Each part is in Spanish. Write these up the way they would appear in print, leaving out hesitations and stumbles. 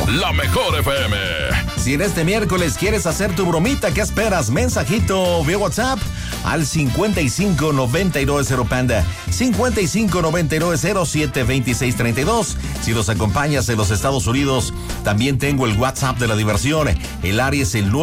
La Mejor FM. Si en este miércoles quieres hacer tu bromita, ¿qué esperas? Mensajito vía WhatsApp al 5592-0 5592-072632. Si nos acompañas en los Estados Unidos, también tengo el WhatsApp de la diversión. El área es el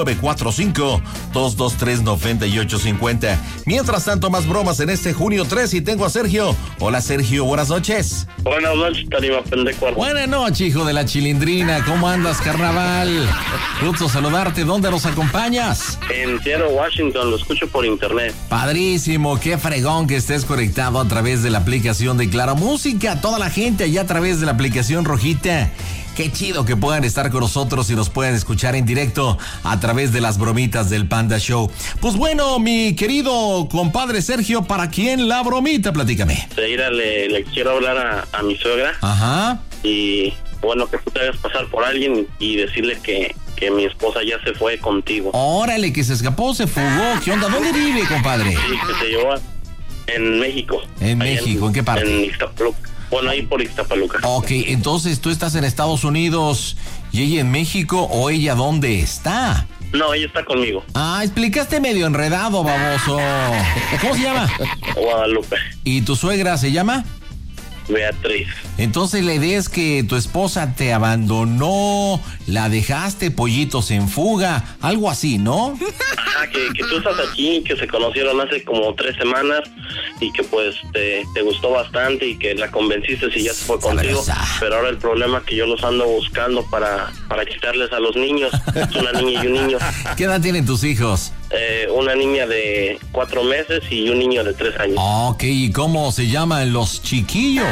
945-223-9850. Mientras tanto, más bromas en este junio 3 y tengo a Sergio. Hola, Sergio, buenas noches. Buenas noches, Tarima Pendejo. Buenas noches, hijo de la chilindrina. ¿Cómo andas, carnaval? Gusto saludarte. ¿Dónde nos acompañas? En Seattle, Washington. Lo escucho por internet. Padrísimo. Qué fregón que estés conectado a través de la aplicación de Claro Música. Toda la gente allá a través de la aplicación rojita. Qué chido que puedan estar con nosotros y nos puedan escuchar en directo a través de las bromitas del Panda Show. Pues bueno, mi querido compadre Sergio, ¿para quién la bromita? Platícame. Le quiero hablar a mi suegra. Ajá. Y bueno, que tú te hagas pasar por alguien y decirle que mi esposa ya se fue contigo. Órale, que se escapó, se fugó. ¿Qué onda? ¿Dónde vive, compadre? Sí, que se llevó en México. ¿En México? ¿En qué parte? En Ixtapaluca. Bueno, ahí por Ixtapaluca. Ok, entonces tú estás en Estados Unidos y ella en México, ¿o ella dónde está? No, ella está conmigo. Ah, explicaste medio enredado, baboso. ¿Cómo se llama? Guadalupe. ¿Y tu suegra se llama? Beatriz. Entonces la idea es que tu esposa te abandonó, la dejaste, pollitos en fuga, algo así, ¿no? Ajá, que tú estás aquí, que se conocieron hace como 3 semanas y que pues te gustó bastante y que la convenciste si ya se fue contigo. Pero ahora el problema es que yo los ando buscando para quitarles a los niños. Es una niña y un niño. ¿Qué edad tienen tus hijos? Una niña de 4 meses y un niño de 3 años. Ok, ¿y cómo se llaman los chiquillos?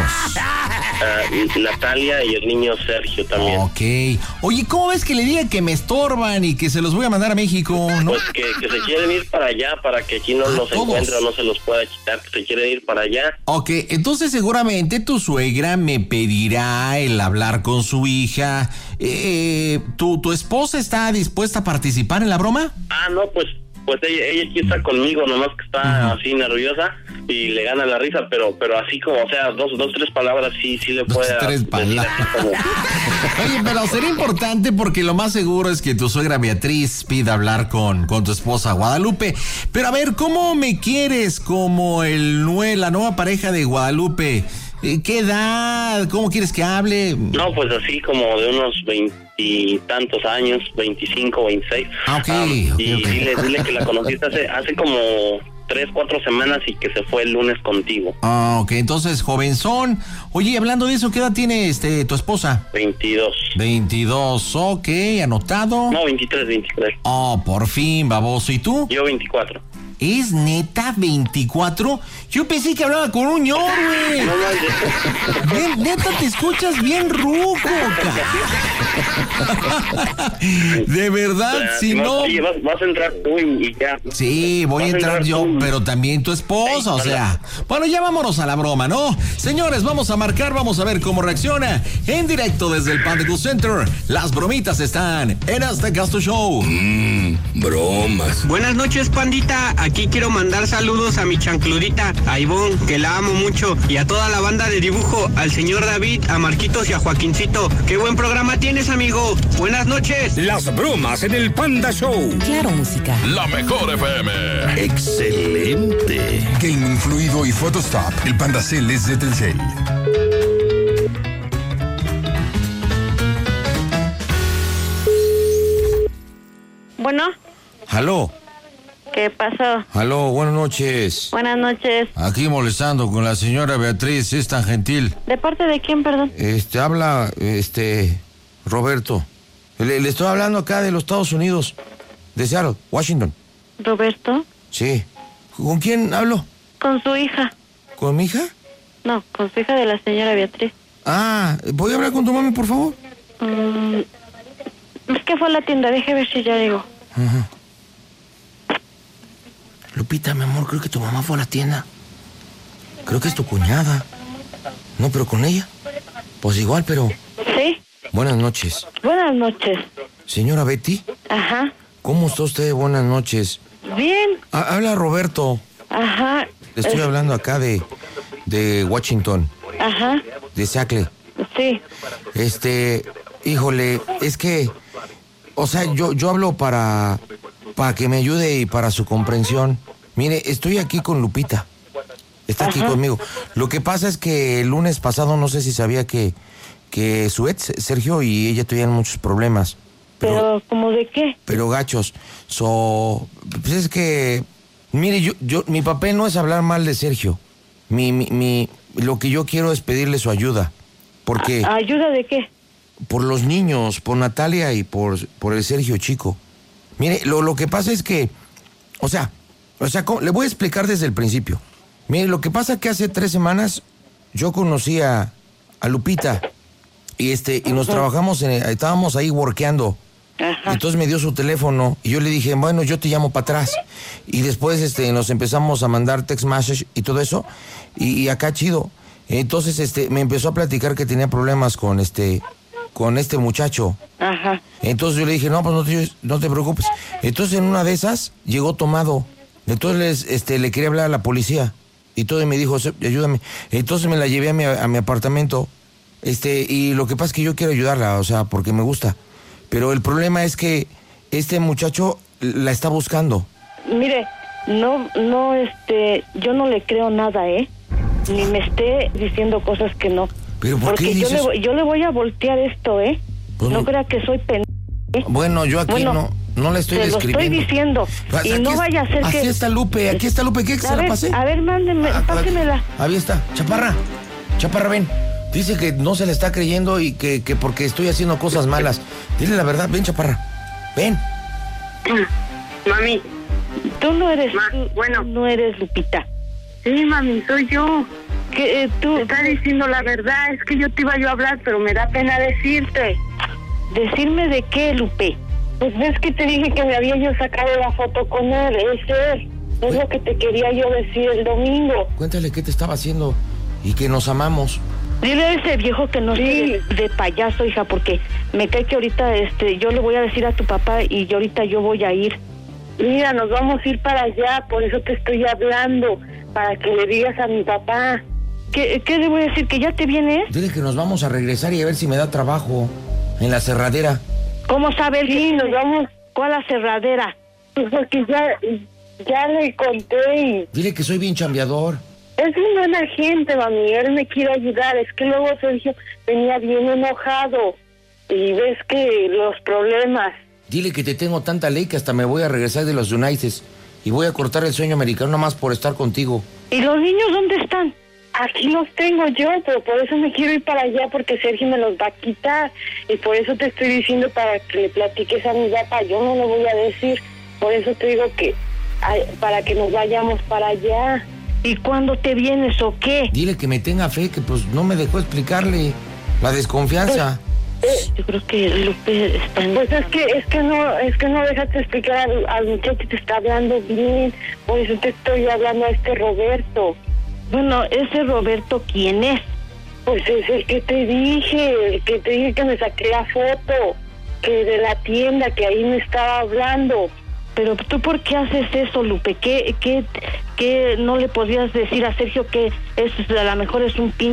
Natalia y el niño Sergio también. Ok. Oye, ¿cómo ves que le diga que me estorban y que se los voy a mandar a México, no? Pues que se quieren ir para allá, para que aquí no los encuentre o no se los pueda quitar, que se quieren ir para allá. Ok, entonces seguramente tu suegra me pedirá el hablar con su hija. ¿Tu esposa está dispuesta a participar en la broma? No, pues ella aquí está conmigo, nomás que está así nerviosa y le gana la risa, pero así como, o sea, dos, 3 palabras sí le puede decir así como... Oye, pero sería importante porque lo más seguro es que tu suegra Beatriz pida hablar con tu esposa Guadalupe. Pero a ver, ¿cómo me quieres como la nueva pareja de Guadalupe? ¿Qué edad? ¿Cómo quieres que hable? No, pues así como de unos 20 y tantos años, 25, 26. Ok. Dile que la conociste hace como 3, 4 semanas y que se fue el lunes contigo. Ok, entonces, jovenzón. Oye, hablando de eso, ¿qué edad tiene tu esposa? 22. 22, ok, anotado. No, 23. Oh, por fin, baboso. ¿Y tú? Yo 24. ¿Es neta 24? Yo pensé que hablaba con un ñor, güey. No, neta, te escuchas bien ruco, de verdad, si no... Oye, vas a entrar tú y ya. Sí, voy a entrar yo, pero también tu esposa, o sea... Bueno, ya vámonos a la broma, ¿no? Señores, vamos a marcar, vamos a ver cómo reacciona. En directo desde el Panda Cool Center, las bromitas están en Este Gasto Show. Bromas. Buenas noches, pandita. Aquí quiero mandar saludos a mi chancludita, a Ivonne, que la amo mucho, y a toda la banda de dibujo, al señor David, a Marquitos y a Joaquincito. ¡Qué buen programa tienes, amigo! ¡Buenas noches! Las bromas en el Panda Show. Claro Música. La Mejor FM. Excelente. Gaming Fluido y Photostop. El Panda Cell es de Telcel. Bueno. ¿Aló? ¿Qué pasó? Aló, buenas noches. Buenas noches. Aquí molestando con la señora Beatriz, es tan gentil. ¿De parte de quién, perdón? Habla, Roberto. Le estoy hablando acá de los Estados Unidos, de Seattle, Washington. ¿Roberto? Sí. ¿Con quién hablo? Con su hija. ¿Con mi hija? No, con su hija de la señora Beatriz. ¿Voy a hablar con tu mami, por favor? Es que fue a la tienda, deje ver si ya llegó. Ajá. Lupita, mi amor, creo que tu mamá fue a la tienda. Creo que es tu cuñada. No, pero con ella. Pues igual, pero... ¿Sí? Buenas noches. Buenas noches. Señora Betty. Ajá. ¿Cómo está usted? Buenas noches. Bien. Habla Roberto. Ajá. Le estoy hablando acá de Washington. Ajá. De Seattle. Sí. Híjole, es que, o sea, yo hablo para que me ayude y para su comprensión. Mire, estoy aquí con Lupita. Está aquí conmigo. Lo que pasa es que el lunes pasado, no sé si sabía que su ex, Sergio, y ella tuvieron muchos problemas. ¿Pero cómo de qué? Pero gachos. Pues es que, mire, yo mi papel no es hablar mal de Sergio. Lo que yo quiero es pedirle su ayuda. Porque... ¿Ayuda de qué? Por los niños, por Natalia y por el Sergio chico. Mire, lo que pasa es que, o sea, le voy a explicar desde el principio. Mire, lo que pasa es que hace 3 semanas yo conocí a Lupita y nos trabajamos, estábamos ahí workeando. Ajá. Entonces me dio su teléfono y yo le dije, bueno, yo te llamo para atrás. Y después nos empezamos a mandar text message y todo eso, y acá chido. Entonces me empezó a platicar que tenía problemas con este muchacho. Ajá. Entonces yo le dije, no, pues no te preocupes. Entonces en una de esas llegó tomado. Entonces le quería hablar a la policía. Y todo, y me dijo, ayúdame. Entonces me la llevé a mi apartamento. Y lo que pasa es que yo quiero ayudarla, o sea, porque me gusta. Pero el problema es que este muchacho la está buscando. Mire, yo no le creo nada, ni me esté diciendo cosas que no. ¿Pero por porque qué dices? yo le voy a voltear esto, Pues no crea que soy Bueno, yo aquí no le estoy describiendo. Te lo estoy diciendo. Pues y no vaya a ser que... Aquí está Lupe, ¿qué que se la pasé? A ver, pásemela. Ahí está, Chaparra, ven. Dice que no se le está creyendo y que porque estoy haciendo cosas malas. Dile la verdad, ven, Chaparra, ven. Mami. Tú no eres, no eres Lupita. Sí, mami, soy yo. ¿Qué, tú? Te está diciendo la verdad, es que yo te iba a hablar, pero me da pena decirte. ¿Decirme de qué, Lupe? Pues ves que te dije que me había yo sacado la foto con él, es lo que te quería yo decir el domingo. Cuéntale qué te estaba haciendo y que nos amamos. Dile a ese viejo que no esté de payaso, hija, porque me cae que ahorita yo le voy a decir a tu papá y ahorita yo voy a ir. Mira, nos vamos a ir para allá, por eso te estoy hablando, para que le digas a mi papá. ¿Qué le voy a decir? ¿Que ya te vienes? Dile que nos vamos a regresar y a ver si me da trabajo en la cerradera. ¿Cómo sabe? Sí, nos vamos. ¿Cuál la cerradera? Pues porque ya le conté y... Dile que soy bien chambeador. Es una buena gente, mami, él me quiere ayudar. Es que luego Sergio venía bien enojado y ves que los problemas... Dile que te tengo tanta ley que hasta me voy a regresar de los United y voy a cortar el sueño americano nomás por estar contigo. ¿Y los niños dónde están? Aquí los tengo yo, pero por eso me quiero ir para allá, porque Sergio me los va a quitar. Y por eso te estoy diciendo para que le platiques a mi papá. Yo no lo voy a decir, por eso te digo que para que nos vayamos para allá. ¿Y cuándo te vienes o qué? Dile que me tenga fe, que pues no me dejó explicarle la desconfianza. Yo creo que Lupe está en... Pues es que no dejaste explicar al muchacho que te está hablando bien. Por eso te estoy hablando a Roberto. Bueno, ese Roberto, ¿quién es? Pues es el que te dije, que me saqué la foto, que de la tienda, que ahí me estaba hablando. Pero tú, ¿por qué haces eso, Lupe? ¿Qué no le podrías decir a Sergio que a lo mejor es un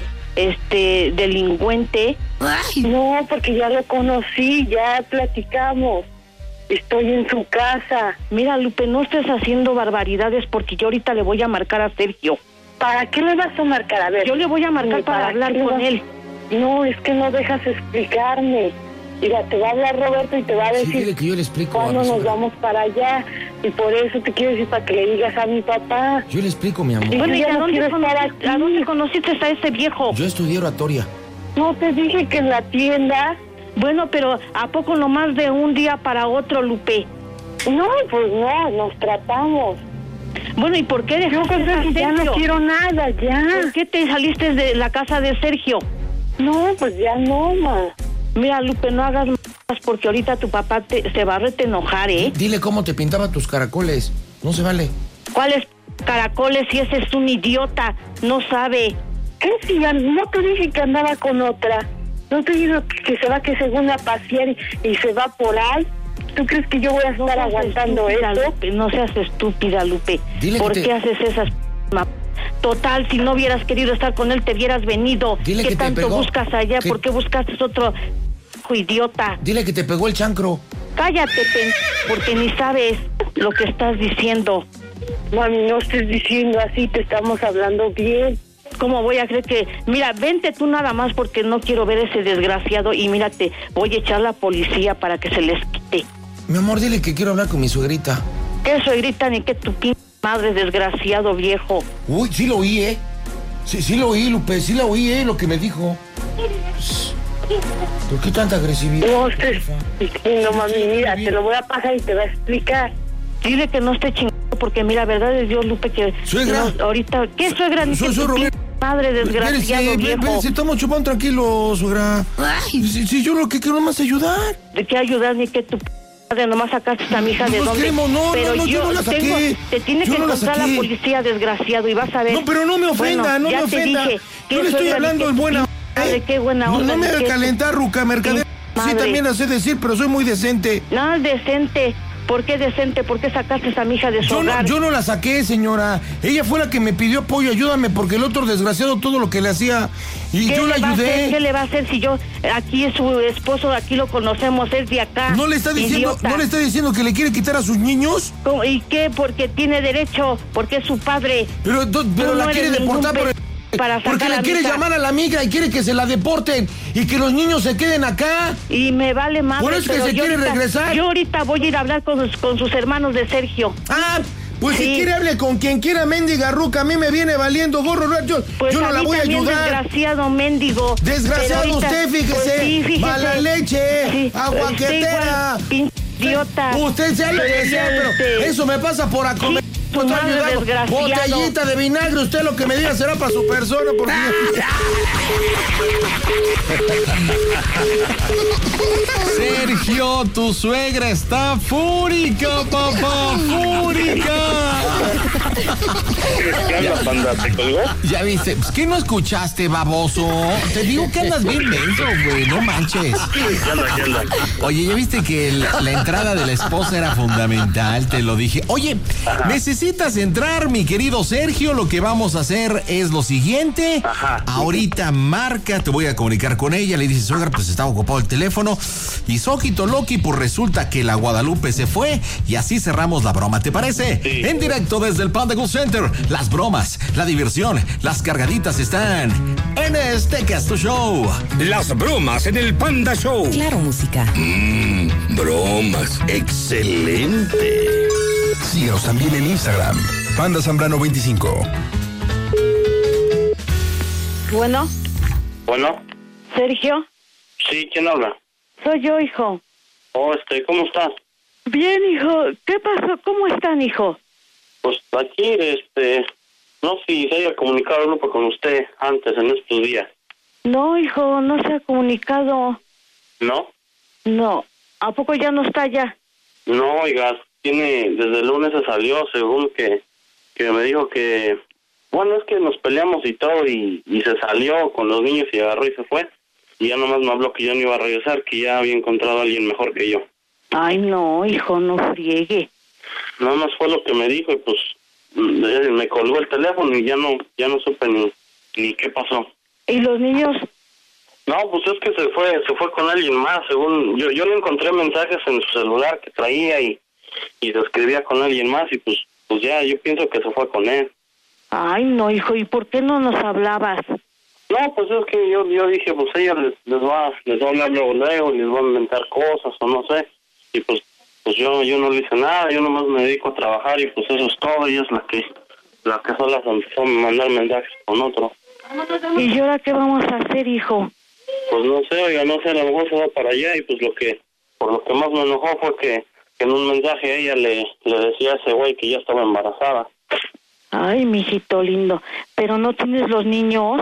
delincuente? Ay. No, porque ya lo conocí, ya platicamos. Estoy en su casa. Mira, Lupe, no estés haciendo barbaridades porque yo ahorita le voy a marcar a Sergio. ¿Para qué le vas a marcar? A ver. Yo le voy a marcar para hablar con él. No, es que no dejas explicarme. Mira, te va a hablar Roberto y te va a decir... Sí, dile que yo le explico. Cuando nos vamos para allá. Y por eso te quiero decir, para que le digas a mi papá. Yo le explico, mi amor. Bueno, ¿y a dónde conociste a ese viejo? Yo estudié oratoria. No, te dije que en la tienda. Bueno, pero ¿a poco nomás de un día para otro, Lupe? No, pues no, nos tratamos. Bueno, ¿y por qué dejaste a Sergio? Ya no quiero nada, ya. ¿Por qué te saliste de la casa de Sergio? No, pues ya no, ma. Mira, Lupe, no hagas más porque ahorita tu papá se va a enojar, ¿eh? Dile cómo te pintaba tus caracoles. No se vale. ¿Cuáles caracoles? Si ese es un idiota, no sabe. ¿Qué si no te dije que andaba con otra? ¿No te digo que se va que según a pasear y se va por ahí? ¿Tú crees que yo voy a estar aguantando eso? Lupe, no seas estúpida, Lupe. Dile ¿Por qué haces esas Total, si no hubieras querido estar con él, te hubieras venido. Dile ¿Qué que tanto te pegó? buscas allá? ¿Por qué buscaste otro? viejo idiota. Dile que te pegó el chancro. Cállate, porque ni sabes lo que estás diciendo. Mami, no estés diciendo así, te estamos hablando bien. ¿Cómo voy a creer que...? Mira, vente tú nada más porque no quiero ver ese desgraciado y mírate, voy a echar a la policía para que se les quite. Mi amor, dile que quiero hablar con mi suegrita. ¿Qué suegrita ni qué tu madre, desgraciado viejo? Uy, sí lo oí, Sí lo oí, Lupe, sí lo oí, lo que me dijo. ¿Por qué tanta agresividad? No estés diciendo, mami, mira, te lo voy a pasar y te va a explicar. Dile que no esté chingando porque mira, verdad es Dios, Lupe, que... ¿Suegra? No, ahorita... ¿Qué suegra? Ni Soy Roberto. Madre, desgraciado viejo. Espérese, estamos chupando tranquilo, suegra. Si yo lo que quiero nomás ayudar. ¿De qué ayudar ni que tu madre nomás sacaste a mi hija de dónde? No, yo no la saqué. Te tiene que encontrar la policía, desgraciado, y vas a ver. No, pero no me ofenda, bueno, no me ofenda. Dije, yo le estoy hablando en buena... ¿De qué buena onda? No me haga calentar, ruca, mercader. Sí, también la sé decir, pero soy muy decente. No, decente. ¿Por qué decente? ¿Por qué sacaste a mi hija de su hogar? Yo no la saqué, señora. Ella fue la que me pidió apoyo, ayúdame, porque el otro desgraciado todo lo que le hacía y yo la ayudé. ¿Qué le va a hacer si yo aquí es su esposo, aquí lo conocemos, es de acá? ¿No le está diciendo que le quiere quitar a sus niños? ¿Cómo? ¿Y qué? Porque tiene derecho, porque es su padre. Pero la quiere deportar porque la quiere llamar a la migra y quiere que se la deporten y que los niños se queden acá. Y me vale madre. Por eso que se quiere regresar. Yo ahorita voy a ir a hablar con sus hermanos de Sergio. Ah, pues sí. Si quiere hable con quien quiera, mendiga ruca. A mí me viene valiendo gorro. Yo no la voy a ayudar. Desgraciado mendigo. Desgraciado ahorita, usted, fíjese. Pues sí, fíjese. Mala leche, aguaquetera. Idiota. Usted sea lo que sea, pero eso me pasa por acomer. Botellita de vinagre, usted lo que me diga será para su persona, porque... Sergio, tu suegra está fúrica, papá, fúrica. ¿Qué onda, panda? ¿Te colgó? Ya viste, pues, ¿qué no escuchaste, baboso? Te digo que andas bien menso, güey, no manches. ¿Qué onda? Oye, ¿ya viste que la entrada de la esposa era fundamental? Te lo dije. Oye, necesitas entrar, mi querido Sergio. Lo que vamos a hacer es lo siguiente. Ahorita marca, te voy a comunicar con ella. Le dices, oiga, pues estaba ocupado el teléfono. Y Sojito Loki, pues resulta que la Guadalupe se fue. Y así cerramos la broma, ¿te parece? Sí. En directo desde el Panda Cool Center. Las bromas, la diversión, las cargaditas están en este Casto Show. Las bromas en el Panda Show. Claro, música. Bromas. Excelente. Síguenos también en Instagram. Panda Zambrano 25. Bueno. ¿Sergio? Sí, ¿quién habla? Soy yo, hijo. ¿Cómo estás? Bien, hijo. ¿Qué pasó? ¿Cómo están, hijo? Pues aquí, no sé si se haya comunicado el grupo con usted antes, en estos días. No, hijo, no se ha comunicado. ¿No? No. ¿A poco ya no está allá? No, oiga, desde el lunes se salió, según que me dijo que... Bueno, es que nos peleamos y todo, y se salió con los niños y agarró y se fue. Y ya nomás me habló que ya no iba a regresar, que ya había encontrado a alguien mejor que yo. Ay, no, hijo, no friegue. Nada más fue lo que me dijo y pues me colgó el teléfono y ya no supe ni qué pasó. ¿Y los niños? No, pues es que se fue con alguien más, según yo le encontré mensajes en su celular que traía y se escribía con alguien más y pues ya yo pienso que se fue con él. Ay, no, hijo, ¿y por qué no nos hablabas? No, pues es que yo dije, pues ella les va a hablar luego, les va a inventar cosas o no sé, y pues yo no le hice nada, yo nomás me dedico a trabajar y pues eso es todo, ella es la que sola se empezó a mandar mensajes con otro. ¿Y ahora qué vamos a hacer, hijo? Pues no sé, oiga, no sé, a lo mejor se va para allá y pues por lo que más me enojó fue que en un mensaje a ella le decía a ese güey que ya estaba embarazada. Ay, mijito lindo, ¿pero no tienes los niños?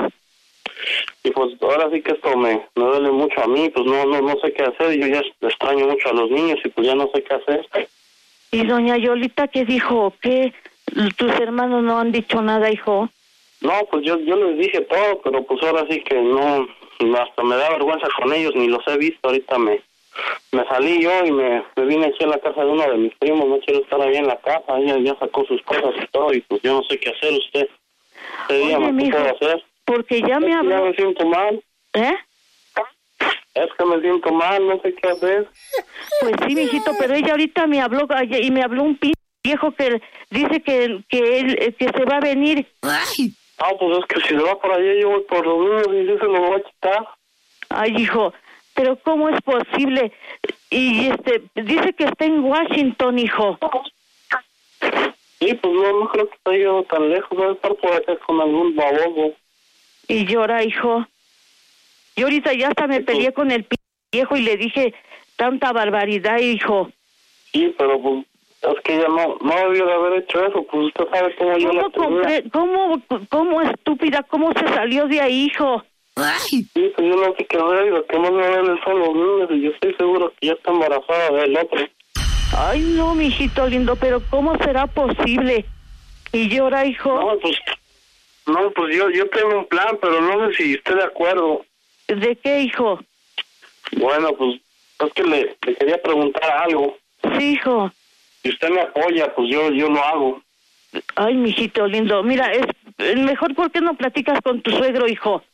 Y pues ahora sí que esto me duele mucho a mí, pues no sé qué hacer, yo ya extraño mucho a los niños y pues ya no sé qué hacer. ¿Y doña Yolita qué dijo? ¿Qué? ¿Tus hermanos no han dicho nada, hijo? No, pues yo les dije todo, pero pues ahora sí que no, hasta me da vergüenza con ellos, ni los he visto, ahorita me salí yo y me vine aquí a la casa de uno de mis primos, no quiero estar ahí en la casa, ella ya sacó sus cosas y todo, y pues yo no sé qué hacer usted. Oye, dígame, ¿qué puedo hacer? Porque ya me habló. Ya me siento mal. ¿Eh? Es que me siento mal, no sé qué hacer. Pues sí, mijito, pero ella ahorita me habló y me habló un viejo que dice que él que se va a venir. Ay. Pues es que si se va por allá, yo voy por los niños y yo se los voy a quitar. Ay, hijo, pero ¿cómo es posible? Y dice que está en Washington, hijo. Sí, pues no creo que esté yo tan lejos, va a estar por acá con algún baboso. Y llora, hijo. Yo ahorita ya hasta me peleé con el viejo y le dije tanta barbaridad, hijo. Sí, pero pues es que ella no debió de haber hecho eso, pues usted sabe cómo yo la tuve. ¿Cómo estúpida, cómo se salió de ahí, hijo? Ay. Sí, pues yo no sé qué ver, y lo que más me duele son los niños y yo estoy seguro que ya está embarazada del otro. Ay, no, mijito lindo, pero ¿cómo será posible? ¿Y llora, hijo? No, pues yo tengo un plan, pero no sé si esté de acuerdo. ¿De qué, hijo? Bueno, pues es que le quería preguntar algo. Sí, hijo. Si usted me apoya, pues yo lo hago. Ay, mijito lindo, mira, es mejor ¿por qué no platicas con tu suegro, hijo?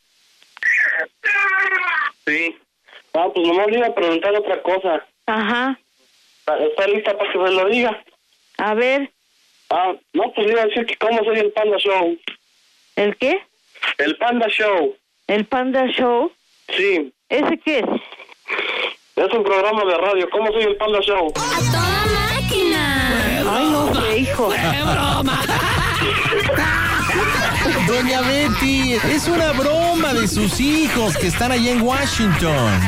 Sí. Pues nomás le iba a preguntar otra cosa. Ajá. ¿Está lista para que me lo diga? A ver. No, pues le iba a decir que cómo soy el Panda Show. ¿El qué? El Panda Show. ¿El Panda Show? Sí. ¿Ese qué es? Es un programa de radio. ¿Cómo soy el Panda Show? ¡A toda máquina! Ay, no sé, hijo. ¡Qué broma! Doña Betty, es una broma de sus hijos que están allá en Washington.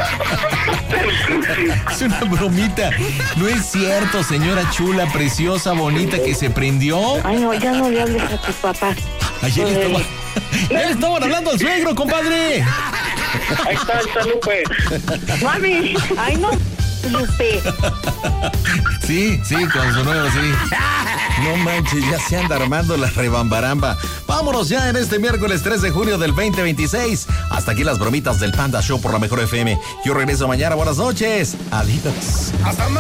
Es una bromita. No es cierto, señora chula, preciosa, bonita, que se prendió. Ay, no, ya no le hables a tu papá. Ayer le estaban hablando al suegro, compadre. Ahí está Lupe. Mami. Ay, no, Lupe. Sí, con su nuevo, sí. No manches, ya se anda armando la rebambaramba. Vámonos ya en este miércoles 3 de junio del 2026. Hasta aquí las bromitas del Panda Show por la Mejor FM. Yo regreso mañana. Buenas noches. Adiós.